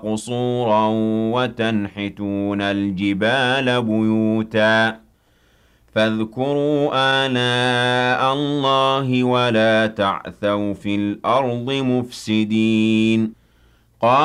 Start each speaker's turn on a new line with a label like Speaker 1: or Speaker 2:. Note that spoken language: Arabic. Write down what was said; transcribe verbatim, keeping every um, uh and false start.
Speaker 1: قُصُورًا وَتَنْحِتُونَ الْجِبَالَ بُيُوتًا فَاذْكُرُوا آلَاءَ اللَّهِ وَلَا تَعْثَوْا فِي الْأَرْضِ مُفْسِدِينَ